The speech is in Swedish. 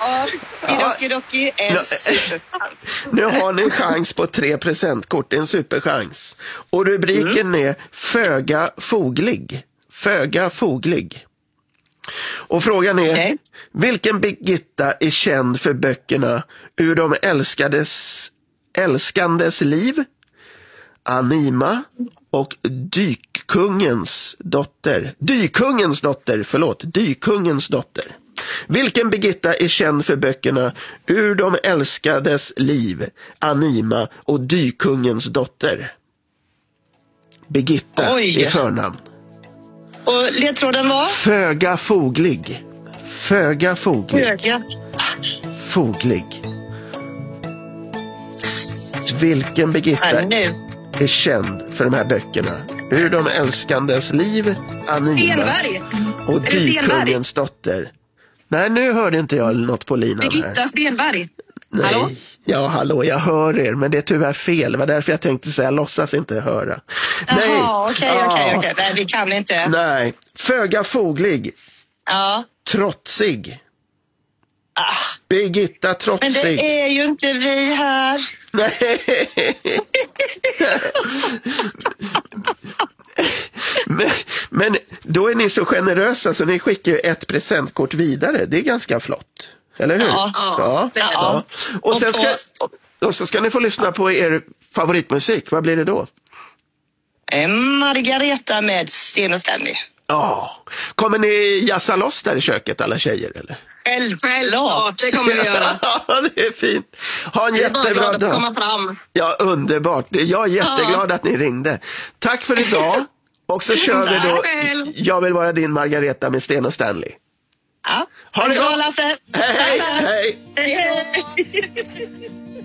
Kidoki, en superchans. Nu har ni en chans på 3 presentkort, det är en superchans. Och rubriken är Föga foglig. Föga foglig. Och frågan är, vilken Birgitta är känd för böckerna Ur de älskandes liv, Anima och Dykungens dotter. Vilken Birgitta är känd för böckerna Ur de älskades liv, Anima och Dykungens dotter? Birgitta är förnamn. Och ledtråden var? Föga foglig. Vilken Birgitta är känd för de här böckerna? Ur de älskandes liv, Anima Stenberg. och Dykungens dotter. Nej, nu hörde inte jag något på linan här. Birgitta Stenberg. Nej. Hallå? Ja, hallå, jag hör er, men det är tyvärr fel. Det var därför jag tänkte säga, låtsas inte höra. Jaha, okej. Nej, vi kan inte. Nej, föga foglig. Ja. Trotsig. Birgitta Trotsig. Men det är ju inte vi här. Nej. men då är ni så generösa så ni skickar ju ett presentkort vidare. Det är ganska flott. Eller hur? Ja. Och så ska ni få lyssna på er favoritmusik. Vad blir det då? Margareta med Sten och Stanley. Ja. Kommer ni jassa loss där i köket, alla tjejer, eller? Självklart, det kommer vi göra. Ja, det är fint. Ha en jättebra dag. Komma fram. Ja, underbart. Jag är jätteglad att ni ringde. Tack för idag. Och så kör vi då Jag vill vara din Margareta med Sten och Stanley. Ja. Ha det gott. Lasse. Hej. Hej.